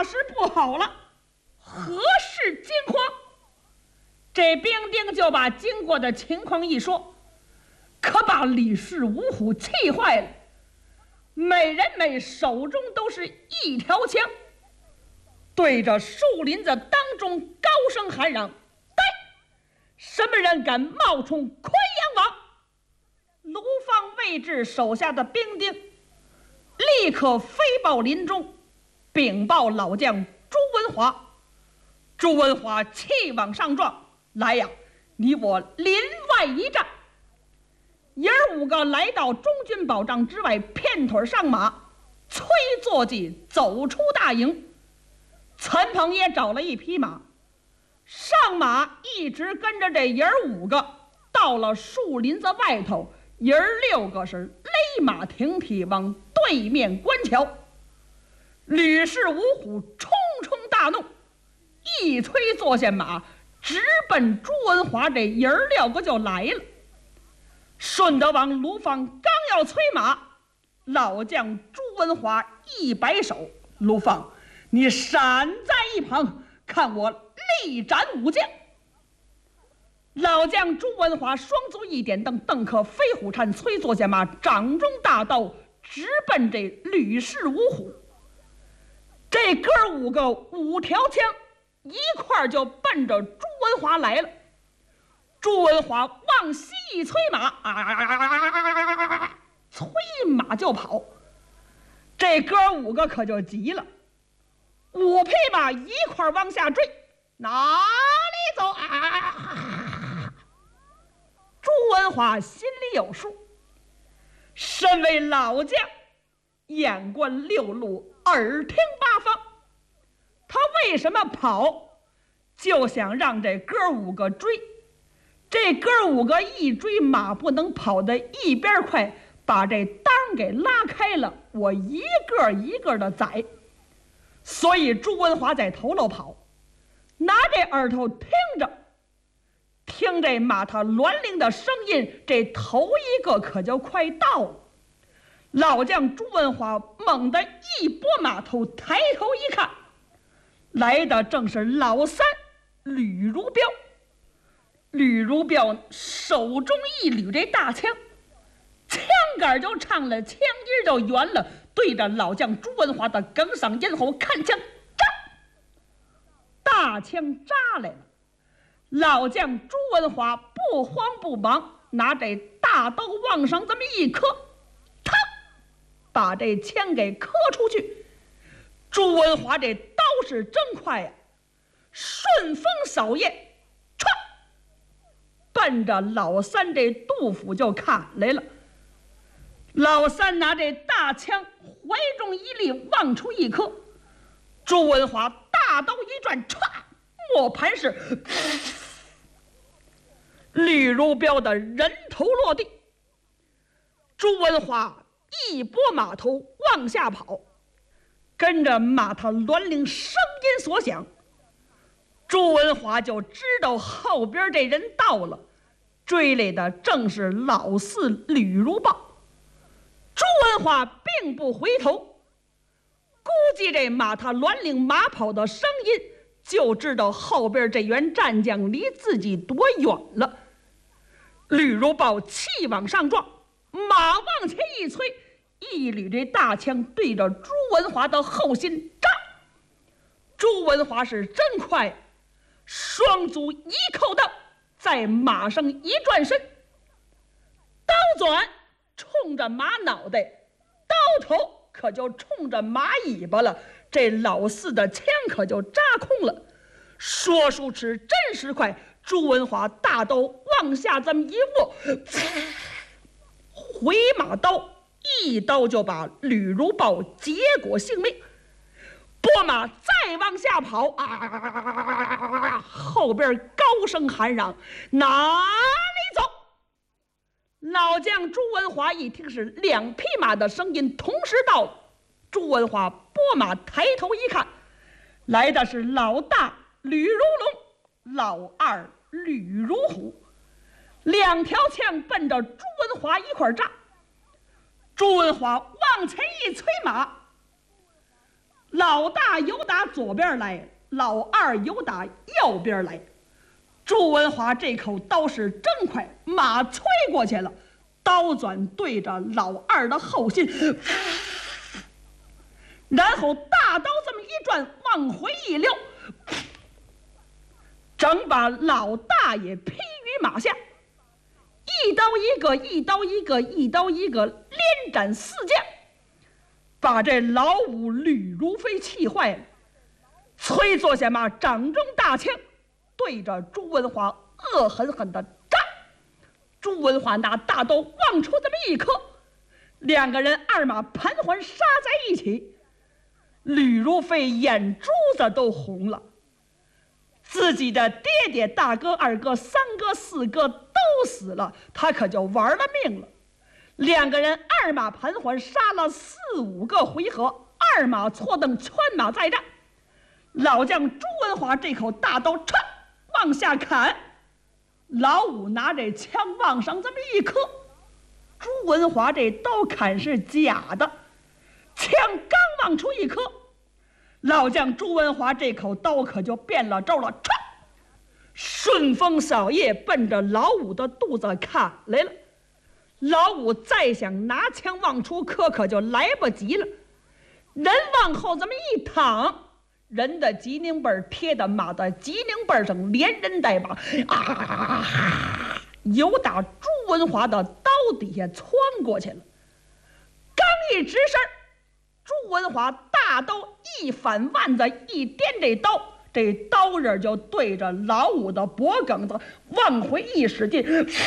大事不好了，何事惊慌？这兵丁就把经过的情况一说，可把李氏五虎气坏了。每人每手中都是一条枪，对着树林子当中高声喊嚷：“呆！什么人敢冒充昆阳王？”卢方位置手下的兵丁立刻飞报林中，禀报老将朱文华。朱文华气往上撞：“来呀，你我林外一战！”爷儿五个来到中军保障之外，片腿上马，催坐骑走出大营。陈鹏也找了一匹马，上马一直跟着这爷儿五个，到了树林子外头，爷儿六个是勒马停蹄往对面观瞧。吕氏五虎冲冲大怒，一催坐下马，直奔朱文华这爷儿六个就来了。顺德王卢方刚要催马，老将朱文华一摆手：“卢方，你闪在一旁，看我力斩武将。”老将朱文华双足一点蹬，邓可飞虎颤，催坐下马，掌中大刀直奔这吕氏五虎。这哥五个五条枪一块就奔着朱文华来了。朱文华往西一催马，催马就跑。这哥五个可就急了，五匹马一块往下追，哪里走？朱文华心里有数，身为老将，眼观六路，耳听八方。他为什么跑？就想让这哥五个追。这哥五个一追，马不能跑得一边快，把这裆给拉开了，我一个一个的宰。所以朱文华在头喽跑，拿这耳朵听着，听这马踏銮铃的声音，这头一个可就快到了。老将朱文华猛地一拨马头，抬头一看，来的正是老三吕如标。吕如标手中一捋这大枪，枪杆就唱了，枪音就圆了，对着老将朱文华的哽嗓咽喉看枪扎，大枪扎来了。老将朱文华不慌不忙，拿这大刀往上这么一磕，嘡，把这枪给磕出去。朱文华这刀是真快呀，顺风扫焰，唰，奔着老三这肚腹就砍来了。老三拿这大枪怀中一立，往出一磕，朱文华大刀一转，唰，磨盘式，吕如标的人头落地。朱文华一拨马头往下跑，跟着马踏銮铃声音所响，朱文华就知道后边这人到了，追来的正是老四吕如豹。朱文华并不回头，估计这马踏銮铃马跑的声音，就知道后边这员战将离自己多远了。吕如豹气往上撞，马往前一催，一捋这大枪对着朱文华的后心扎。朱文华是真快，双足一扣刀，在马上一转身，刀转冲着马脑袋，刀头可就冲着马尾巴了。这老四的枪可就扎空了。说时迟，真时快，朱文华大刀往下这么一握，回马刀一刀就把吕如豹结果性命。拨马再往下跑，后边高声喊嚷：“哪里走？”老将朱文华一听是两匹马的声音同时到，朱文华拨马抬头一看，来的是老大吕如龙，老二吕如虎，两条枪奔着朱文华一块扎。朱文华往前一催马， 老大由打左边来，老二由打右边来。朱文华这口刀是真快，马催过去了，刀转对着老二的后心，然后大刀这么一转，往回一撩，整把老大爷劈于马下，一刀一个，一刀一个，一刀一个，连斩4将，把这老五吕如飞气坏了。催坐下马，掌中大枪对着朱文华恶狠狠地扎。朱文华拿大刀往出这么一磕，两个人二马盘桓杀在一起。吕如飞眼珠子都红了，自己的爹爹、大哥、二哥、三哥、四哥都死了，他可就玩了命了。两个人二马盘桓杀了4、5个回合，二马错蹬，全马再战。老将朱文华这口大刀歘往下砍，老五拿这枪往上这么一磕，朱文华这刀砍是假的，枪刚往出一磕，老将朱文华这口刀可就变了招了，歘，顺风扫叶奔着老五的肚子砍来了。老五再想拿枪往出磕，可就来不及了，人往后这么一躺，人的脊梁背贴的马的脊梁背上，连人带马由打朱文华的刀底下窜过去了。刚一直身，朱文华大刀一反腕子一颠，这刀刃就对着老五的脖梗子往回一使劲，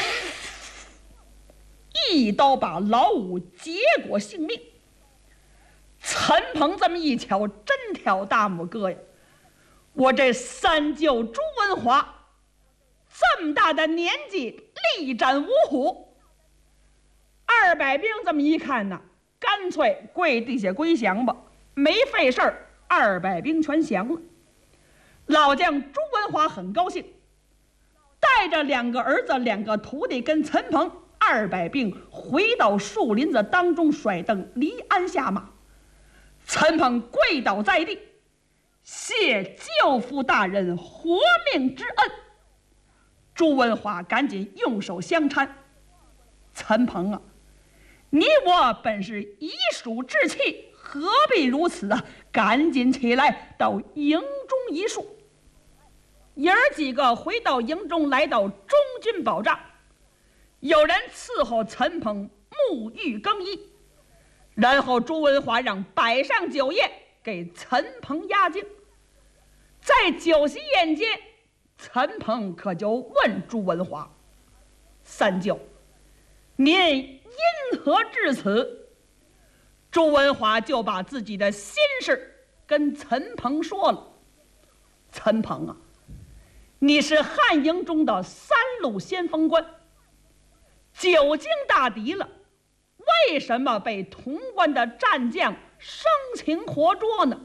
一刀把老五结果性命。陈鹏这么一瞧，真挑大拇哥呀！我这三舅朱文华这么大的年纪力战五虎，200兵这么一看呢，干脆跪地下归降吧，没费事儿，200兵全降了。老将朱文华很高兴，带着2个儿子2个徒弟跟陈鹏200兵回到树林子当中，甩蹬离鞍下马。陈鹏跪倒在地，谢舅父大人活命之恩。朱文华赶紧用手相搀，陈鹏啊，你我本是一属志气，何必如此啊？赶紧起来到营中一述。爷儿几个回到营中，来到中军保障，有人伺候陈鹏沐浴更衣，然后朱文华让摆上酒宴给陈鹏压惊。在酒席宴间，陈鹏可就问朱文华：“三舅，您因何至此？”朱文华就把自己的心事跟陈鹏说了。陈鹏啊，你是汉营中的3路先锋官，久经大敌了，为什么被潼关的战将生擒活捉呢？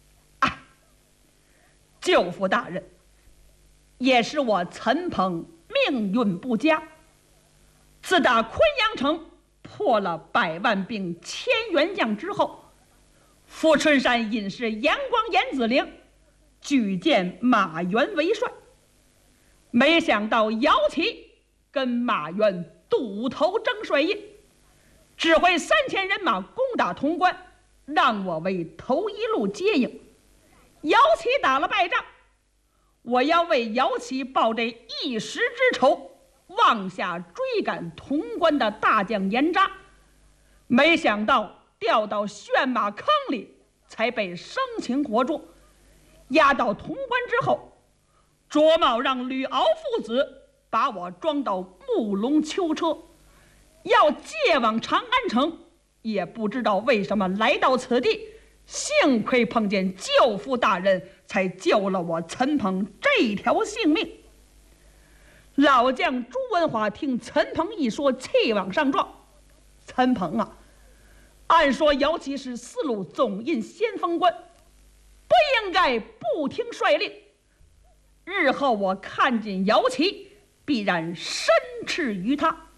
舅父大人，也是我陈鹏命运不佳。自打昆阳城破了100万兵1000员将之后，富春山隐士杨光严子陵举荐马援为帅，没想到姚琦跟马援堵头争帅印，指挥3000人马攻打潼关，让我为头一路接应。姚琦打了败仗，我要为姚琦报这一时之仇，往下追赶潼关的大将严扎，没想到掉到旋马坑里，才被生擒活捉。押到潼关之后，卓茂让吕敖父子把我装到木龙囚车，要借往长安城，也不知道为什么来到此地，幸亏碰见舅父大人，才救了我陈鹏这条性命。老将朱文华听陈鹏一说，气往上撞。陈鹏啊，按说姚琦是4路总印先锋官，不应该不听帅令。日后我看见姚琦，必然申斥于他。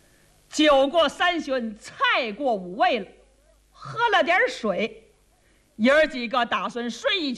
酒过3巡，菜过5味了，喝了点水， 爷儿几个打算睡一